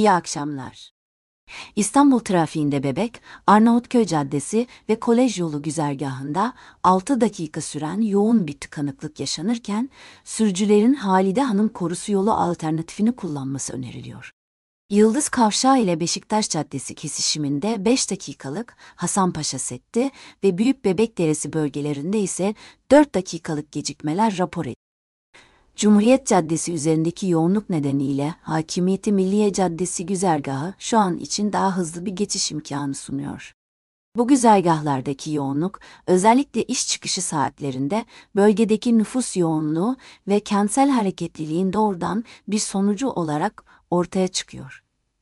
İyi akşamlar. İstanbul trafiğinde Bebek, Arnavutköy Caddesi ve Kolej Yolu güzergahında 6 dakika süren yoğun bir tıkanıklık yaşanırken, sürücülerin Halide Hanım Korusu yolu alternatifini kullanması öneriliyor. Yıldız Kavşağı ile Beşiktaş Caddesi kesişiminde 5 dakikalık Hasanpaşa Setti ve Büyük Bebekderesi bölgelerinde ise 4 dakikalık gecikmeler rapor edildi. Cumhuriyet Caddesi üzerindeki yoğunluk nedeniyle Hakimiyeti Milliye Caddesi güzergahı şu an için daha hızlı bir geçiş imkanı sunuyor. Bu güzergahlardaki yoğunluk özellikle iş çıkışı saatlerinde bölgedeki nüfus yoğunluğu ve kentsel hareketliliğin doğrudan bir sonucu olarak ortaya çıkıyor.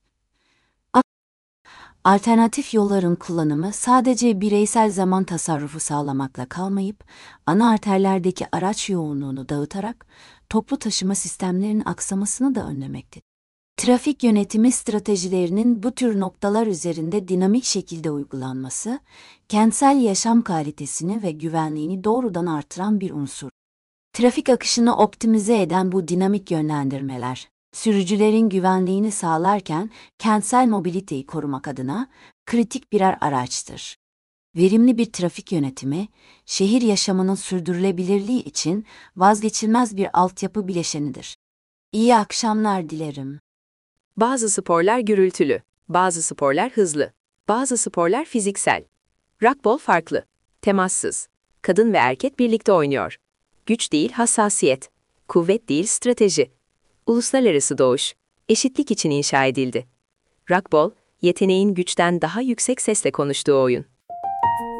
Alternatif yolların kullanımı sadece bireysel zaman tasarrufu sağlamakla kalmayıp, ana arterlerdeki araç yoğunluğunu dağıtarak toplu taşıma sistemlerinin aksamasını da önlemektedir. Trafik yönetimi stratejilerinin bu tür noktalar üzerinde dinamik şekilde uygulanması, kentsel yaşam kalitesini ve güvenliğini doğrudan artıran bir unsur. Trafik akışını optimize eden bu dinamik yönlendirmeler, sürücülerin güvenliğini sağlarken kentsel mobiliteyi korumak adına kritik birer araçtır. Verimli bir trafik yönetimi, şehir yaşamının sürdürülebilirliği için vazgeçilmez bir altyapı bileşenidir. İyi akşamlar dilerim. Bazı sporlar gürültülü, bazı sporlar hızlı, bazı sporlar fiziksel. Rugby farklı, temassız. Kadın ve erkek birlikte oynuyor. Güç değil hassasiyet, kuvvet değil strateji. Uluslararası doğuş, eşitlik için inşa edildi. Rugby, yeteneğin güçten daha yüksek sesle konuştuğu oyun.